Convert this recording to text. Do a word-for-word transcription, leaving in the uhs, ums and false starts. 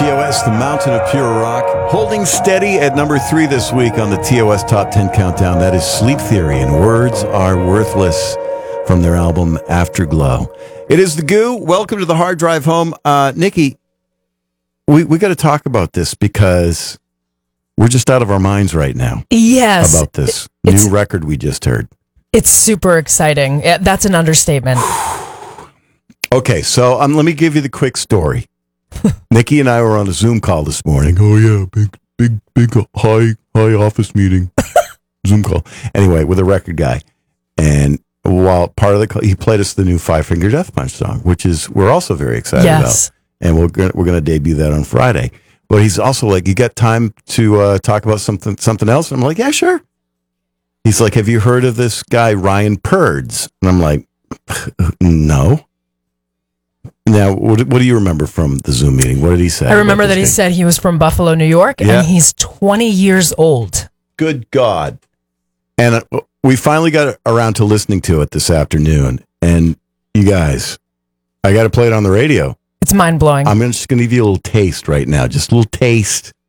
T O S, the Mountain of Pure Rock, holding steady at number three this week on the T O S Top ten Countdown. That is Sleep Theory and Words Are Worthless from their album Afterglow. It is the Goo. Welcome to the Hard Drive Home. Uh, Nikki, we, we got to talk about this because we're just out of our minds right now. Yes. About this it's, new record we just heard. It's super exciting. That's an understatement. Okay, so um, let me give you the quick story. Nikki and I were on a Zoom call this morning. Oh yeah, big, big, big, high, high office meeting. Zoom call. Anyway, with a record guy, and while part of the call, he played us the new Five Finger Death Punch song, which is we're also very excited yes. about, and we're gonna, we're going to debut that on Friday. But he's also like, "You got time to uh, talk about something something else?" And I'm like, "Yeah, sure." He's like, "Have you heard of this guy Ryan Purds?" And I'm like, "No." Now, what, what do you remember from the Zoom meeting? What did he say? I remember that he said he was from Buffalo, New York, yeah. and he's twenty years old. Good God. And uh, we finally got around to listening to it this afternoon. And you guys, I got to play it on the radio. It's mind-blowing. I'm just going to give you a little taste right now. Just a little taste.